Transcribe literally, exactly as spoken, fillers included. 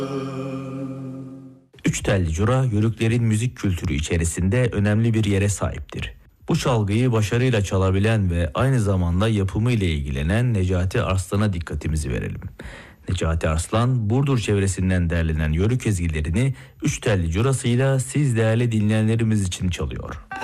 Üç telli cura, Yörüklerin müzik kültürü içerisinde önemli bir yere sahiptir. Bu çalgıyı başarıyla çalabilen ve aynı zamanda yapımı ile ilgilenen Necati Arslan'a dikkatimizi verelim. Necati Arslan, Burdur çevresinden derlenen Yörük ezgilerini üç telli curasıyla siz değerli dinleyenlerimiz için çalıyor.